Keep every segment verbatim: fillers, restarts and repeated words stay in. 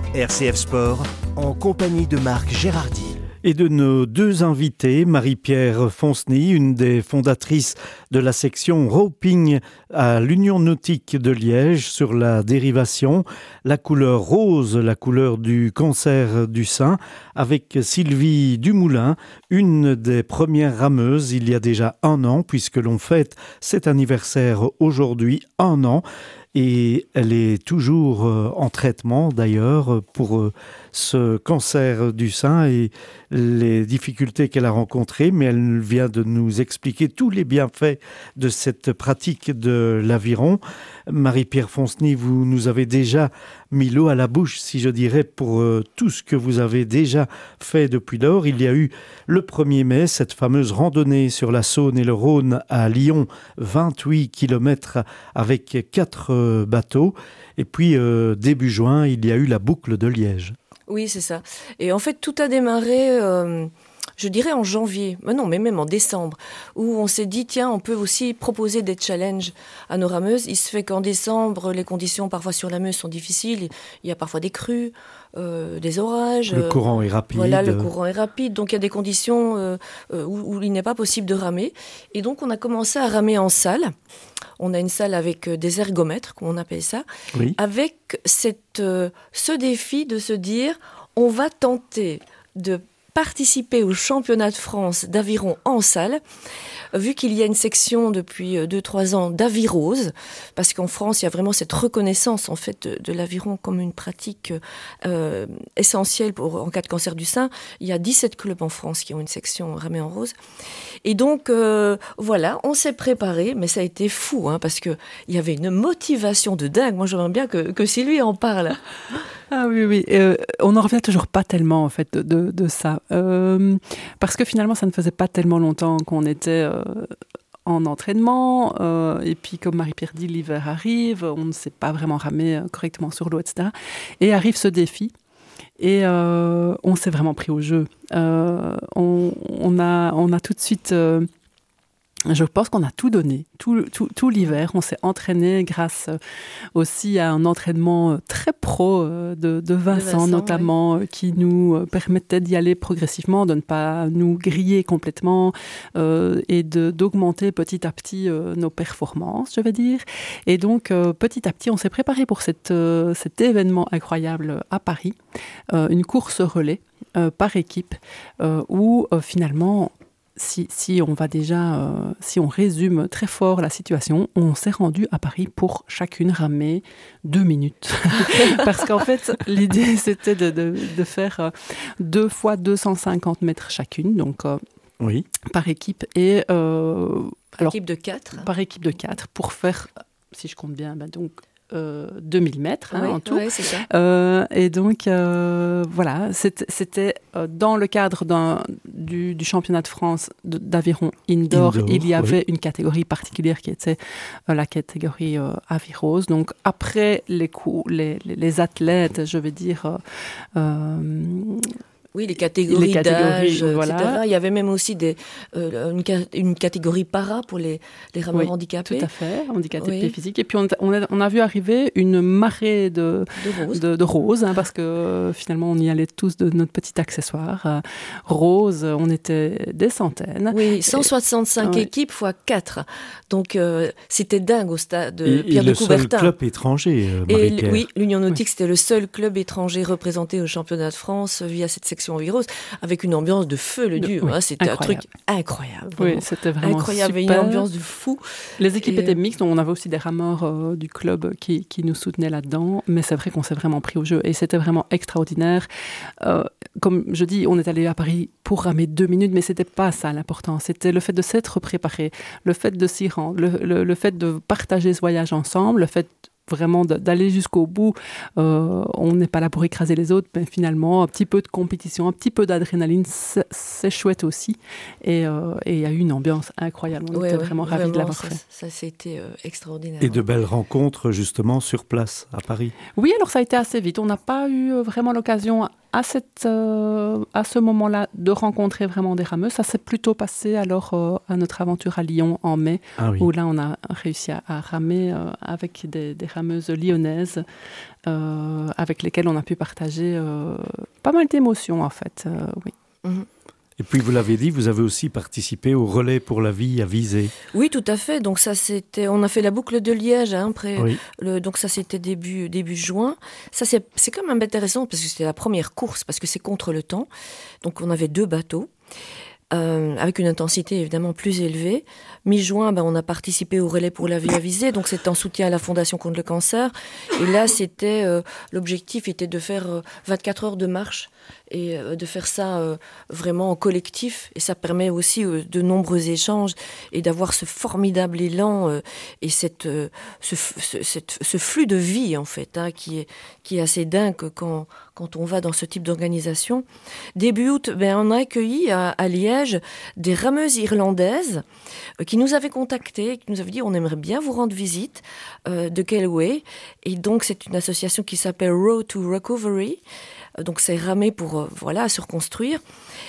R C F Sport, en compagnie de Marc Gérardi. Et de nos deux invités, Marie-Pierre Fonceny, une des fondatrices de la section Roping à l'Union Nautique de Liège sur la dérivation, la couleur rose, la couleur du cancer du sein, avec Sylvie Dumoulin, une des premières rameuses il y a déjà un an, puisque l'on fête cet anniversaire aujourd'hui, un an. Et elle est toujours en traitement d'ailleurs pour ce cancer du sein et les difficultés qu'elle a rencontrées, mais elle vient de nous expliquer tous les bienfaits de cette pratique de l'aviron. Marie-Pierre Fonceny, vous nous avez déjà mis l'eau à la bouche, si je dirais, pour euh, tout ce que vous avez déjà fait depuis lors. Il y a eu le premier mai, cette fameuse randonnée sur la Saône et le Rhône à Lyon, vingt-huit kilomètres avec quatre euh, bateaux. Et puis, euh, début juin, il y a eu la boucle de Liège. Oui, c'est ça. Et en fait, tout a démarré, euh, je dirais en janvier, mais non, mais même en décembre, où on s'est dit, tiens, on peut aussi proposer des challenges à nos rameuses. Il se fait qu'en décembre, les conditions parfois sur la Meuse sont difficiles. Il y a parfois des crues, euh, des orages. Le courant est rapide. Voilà, le courant est rapide. Donc, il y a des conditions euh, où, où il n'est pas possible de ramer. Et donc, on a commencé à ramer en salle. On a une salle avec des ergomètres, comme on appelle ça, oui. avec cette, euh, ce défi de se dire, on va tenter de participer au championnat de France d'aviron en salle, vu qu'il y a une section depuis deux trois ans d'avirose, parce qu'en France, il y a vraiment cette reconnaissance en fait, de, de l'aviron comme une pratique euh, essentielle pour, en cas de cancer du sein. Il y a dix-sept clubs en France qui ont une section ramée en rose. Et donc, euh, voilà, on s'est préparé, mais ça a été fou, hein, parce qu'il y avait une motivation de dingue. Moi, j'aimerais bien que, que Sylvie en parle. Ah oui, oui. Euh, on n'en revient toujours pas tellement, en fait, de, de ça. Euh, parce que finalement, ça ne faisait pas tellement longtemps qu'on était euh, en entraînement. Euh, et puis, comme Marie-Pierre dit, l'hiver arrive. On ne sait pas vraiment ramer correctement sur l'eau, et cetera. Et arrive ce défi. Et euh, on s'est vraiment pris au jeu. Euh, on, on, a, on a tout de suite... Euh, Je pense qu'on a tout donné, tout, tout, tout l'hiver. On s'est entraîné grâce aussi à un entraînement très pro de, de Vincent, de Vincent notamment, oui. qui nous permettait d'y aller progressivement, de ne pas nous griller complètement euh, et de, d'augmenter petit à petit euh, nos performances, je vais dire. Et donc, euh, petit à petit, on s'est préparé pour cette, euh, cet événement incroyable à Paris, euh, une course relais euh, par équipe euh, où euh, finalement... Si, si on va déjà, euh, si on résume très fort la situation, on s'est rendu à Paris pour chacune ramer deux minutes. Parce qu'en fait, l'idée, c'était de, de, de faire deux fois deux cent cinquante mètres chacune, donc euh, oui. par équipe. Et, euh, par alors, équipe de quatre. Par équipe de quatre, pour faire, si je compte bien, ben donc... Euh, deux mille mètres hein, oui, en tout. Oui, c'est ça. Euh, et donc, euh, voilà, c'était, c'était euh, dans le cadre d'un, du, du championnat de France de, d'aviron indoor, indoor, il y avait oui. une catégorie particulière qui était euh, la catégorie euh, avirose. Donc, après les, coups, les, les, les athlètes, je vais dire... Euh, euh, Oui, les catégories, les catégories d'âge, voilà. et cetera. Il y avait même aussi des, euh, une, une catégorie para pour les, les rameurs oui, handicapés. Tout à fait, handicapés oui. physiques. Et puis, on, on, a, on a vu arriver une marée de, de roses, de, de roses hein, parce que euh, finalement, on y allait tous de notre petit accessoire. Euh, rose, on était des centaines. Oui, cent soixante-cinq et, équipes fois quatre. Donc, euh, c'était dingue au stade de et, Pierre et de Coubertin. Le seul club étranger, euh, Marie-Pierre. Et, oui, l'Union Nautique, oui. c'était le seul club étranger représenté au championnat de France via cette section Avirose, avec une ambiance de feu le dur. Oui, hein, c'était incroyable. Un truc incroyable. Vraiment. Oui, c'était vraiment incroyable. Super. Une ambiance de fou. Les équipes et... étaient mixtes. On avait aussi des rameurs euh, du club qui, qui nous soutenaient là-dedans. Mais c'est vrai qu'on s'est vraiment pris au jeu. Et c'était vraiment extraordinaire. Euh, comme je dis, on est allé à Paris pour ramer deux minutes, mais c'était pas ça l'important. C'était le fait de s'être préparé, le fait de s'y rendre, le, le, le fait de partager ce voyage ensemble, le fait vraiment d'aller jusqu'au bout. Euh, on n'est pas là pour écraser les autres, mais finalement, un petit peu de compétition, un petit peu d'adrénaline, c'est, c'est chouette aussi. Et il euh, y a eu une ambiance incroyable. On ouais, était ouais, vraiment ravis vraiment, de l'avoir ça, fait. Ça, c'était euh, extraordinaire. Et de belles rencontres, justement, sur place, à Paris. Oui, alors ça a été assez vite. On n'a pas eu vraiment l'occasion à, cette, euh, à ce moment-là, de rencontrer vraiment des rameuses. Ça s'est plutôt passé alors euh, à notre aventure à Lyon en mai, ah oui. où là, on a réussi à, à ramer euh, avec des, des rameuses lyonnaises euh, avec lesquelles on a pu partager euh, pas mal d'émotions, en fait. Euh, oui. Mm-hmm. Et puis, vous l'avez dit, vous avez aussi participé au relais pour la vie à Visé. Oui, tout à fait. Donc ça, c'était, on a fait la boucle de Liège, hein, après. Oui. Le, donc ça, c'était début début juin. Ça, c'est c'est quand même intéressant parce que c'était la première course, parce que c'est contre le temps. Donc on avait deux bateaux. Euh, avec une intensité évidemment plus élevée. Mi-juin, ben, on a participé au relais pour la vie à Visé, donc c'était en soutien à la Fondation contre le cancer. Et là, c'était euh, l'objectif était de faire euh, vingt-quatre heures de marche et euh, de faire ça euh, vraiment en collectif. Et ça permet aussi euh, de nombreux échanges et d'avoir ce formidable élan euh, et cette, euh, ce, ce, cette, ce flux de vie en fait, hein, qui est qui est assez dingue quand quand on va dans ce type d'organisation. Début août, ben, on a accueilli à, à Liège des rameuses irlandaises euh, qui nous avaient contactés, qui nous avaient dit on aimerait bien vous rendre visite euh, de Galway. Et donc c'est une association qui s'appelle Road to Recovery. Euh, donc c'est ramer pour euh, voilà se reconstruire.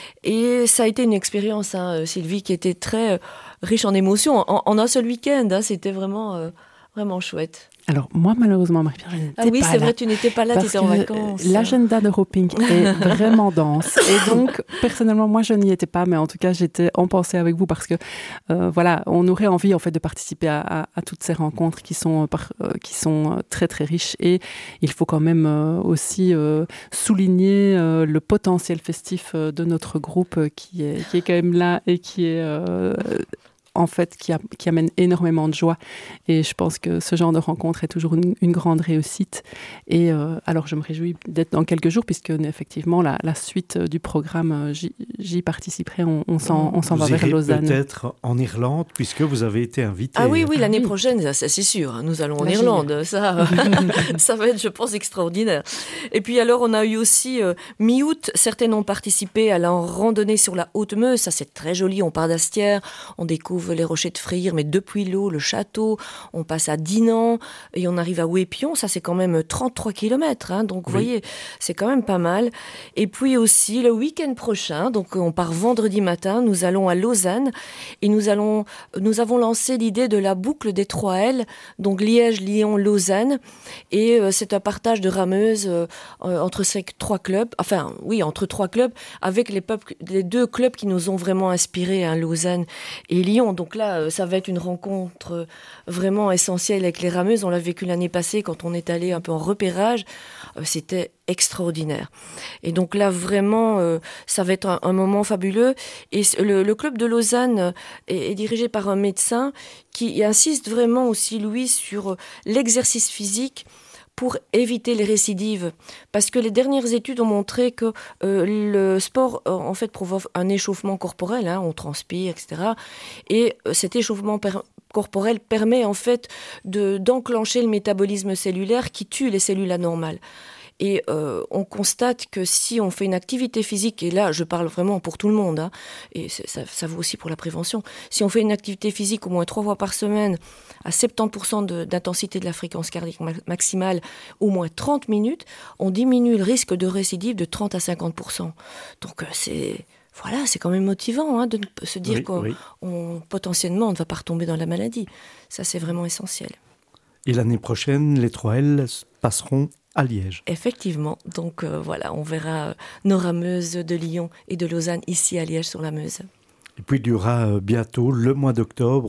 Et ça a été une expérience, hein, Sylvie, qui était très euh, riche en émotions. En, en un seul week-end, hein, c'était vraiment euh, vraiment chouette. Alors, moi, malheureusement, Marie-Pierre, je n'étais ah oui, pas là. Ah oui, c'est vrai, tu n'étais pas là, tu étais en vacances. L'agenda de Roping est vraiment dense. Et donc, personnellement, moi, je n'y étais pas, mais en tout cas, j'étais en pensée avec vous parce que, euh, voilà, on aurait envie, en fait, de participer à, à, à toutes ces rencontres qui sont, par, euh, qui sont très, très riches. Et il faut quand même euh, aussi euh, souligner euh, le potentiel festif euh, de notre groupe euh, qui, est, qui est quand même là et qui est... Euh, en fait, qui, a, qui amène énormément de joie. Et je pense que ce genre de rencontre est toujours une, une grande réussite. Et euh, alors, je me réjouis d'être dans quelques jours, puisque, effectivement, la, la suite du programme, j'y, j'y participerai. On, on s'en, on s'en va vers Lausanne. Peut-être en Irlande, puisque vous avez été invité. Ah oui, oui, l'année prochaine, ça, c'est sûr. Nous allons en la Irlande. Ça, ça va être, je pense, extraordinaire. Et puis, alors, on a eu aussi, euh, mi-août, certaines ont participé à la randonnée sur la Haute-Meuse. Ça, c'est très joli. On part d'Astières, on découvre les rochers de Frire, mais depuis l'eau, le château, on passe à Dinan et on arrive à Ouépion, ça c'est quand même trente-trois kilomètres, hein, donc vous oui. voyez, c'est quand même pas mal. Et puis aussi le week-end prochain, donc on part vendredi matin, nous allons à Lausanne et nous, allons, nous avons lancé l'idée de la boucle des trois L, donc Liège, Lyon, Lausanne, et euh, c'est un partage de rameuses euh, entre ces trois clubs, enfin oui, entre trois clubs, avec les, peuples, les deux clubs qui nous ont vraiment inspirés, hein, Lausanne et Lyon. Donc là, ça va être une rencontre vraiment essentielle avec les rameuses. On l'a vécu l'année passée quand on est allé un peu en repérage. C'était extraordinaire. Et donc là, vraiment, ça va être un, un moment fabuleux. Et le, le club de Lausanne est, est dirigé par un médecin qui insiste vraiment aussi, Louis, sur l'exercice physique pour éviter les récidives. Parce que les dernières études ont montré que euh, le sport, euh, en fait, provoque un échauffement corporel, hein, on transpire, et cetera. Et euh, cet échauffement per- corporel permet, en fait, de, d'enclencher le métabolisme cellulaire qui tue les cellules anormales. Et euh, on constate que si on fait une activité physique, et là je parle vraiment pour tout le monde, hein, et ça, ça vaut aussi pour la prévention, si on fait une activité physique au moins trois fois par semaine, à soixante-dix pour cent de, d'intensité de la fréquence cardiaque maximale, au moins trente minutes, on diminue le risque de récidive de trente à cinquante pour cent. Donc euh, c'est... Voilà, c'est quand même motivant, hein, de se dire oui, qu'on oui. on, potentiellement on ne va pas retomber dans la maladie. Ça c'est vraiment essentiel. Et l'année prochaine, les trois L passeront à Liège. Effectivement, donc euh, voilà, on verra euh, nos rameuses de Lyon et de Lausanne ici à Liège sur la Meuse. Et puis il y aura euh, bientôt, le mois d'octobre,